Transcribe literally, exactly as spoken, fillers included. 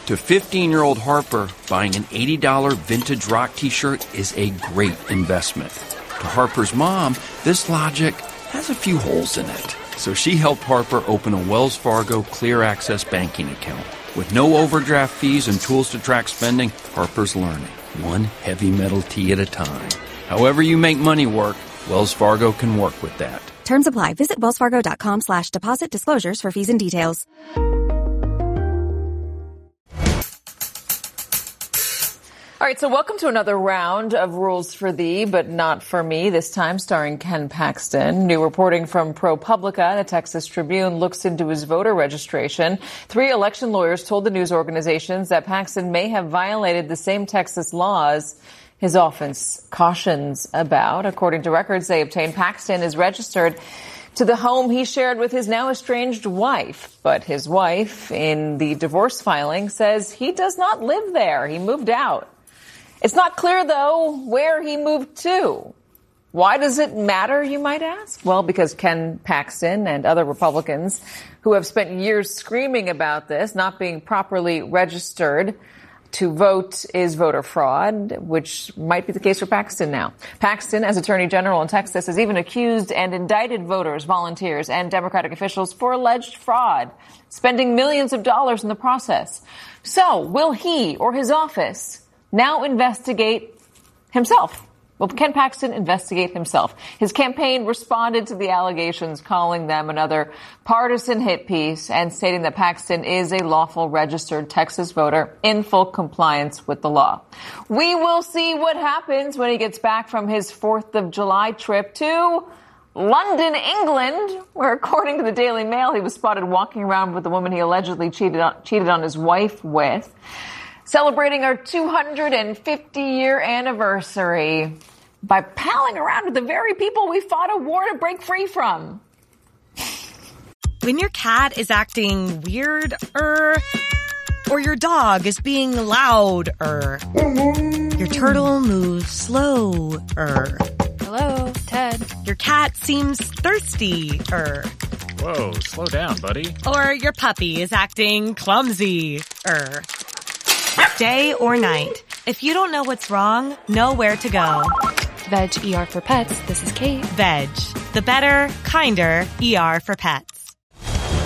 To fifteen-year-old Harper, buying an eighty dollars vintage rock t-shirt is a great investment. To Harper's mom, this logic has a few holes in it. So she helped Harper open a Wells Fargo Clear Access banking account. With no overdraft fees and tools to track spending, Harper's learning, one heavy metal tea at a time. However you make money work, Wells Fargo can work with that. Terms apply. Visit wellsfargo.com slash deposit disclosures for fees and details. All right, so welcome to another round of Rules for Thee, but not for me, this time starring Ken Paxton. New reporting from ProPublica, the Texas Tribune, looks into his voter registration. Three election lawyers told the news organizations that Paxton may have violated the same Texas laws his office cautions about. According to records they obtained, Paxton is registered to the home he shared with his now estranged wife. But his wife, in the divorce filing, says he does not live there. He moved out. It's not clear, though, where he moved to. Why does it matter, you might ask? Well, because Ken Paxton and other Republicans who have spent years screaming about this, not being properly registered to vote is voter fraud, which might be the case for Paxton now. Paxton, as Attorney General in Texas, has even accused and indicted voters, volunteers, and Democratic officials for alleged fraud, spending millions of dollars in the process. So, will he or his office now investigate himself? Will Ken Paxton investigate himself? His campaign responded to the allegations, calling them another partisan hit piece and stating that Paxton is a lawful registered Texas voter in full compliance with the law. We will see what happens when he gets back from his fourth of July trip to London, England, where, according to the Daily Mail, he was spotted walking around with the woman he allegedly cheated on, cheated on his wife with. Celebrating our two hundred fifty year anniversary by palling around with the very people we fought a war to break free from. When your cat is acting weird-er, or your dog is being loud-er, your turtle moves slow-er. Hello, Ted. Your cat seems thirsty-er. Whoa, slow down, buddy. Or your puppy is acting clumsy-er. Day or night, if you don't know what's wrong, know where to go. Veg E R for Pets, this is Kate. Veg, the better, kinder E R for pets.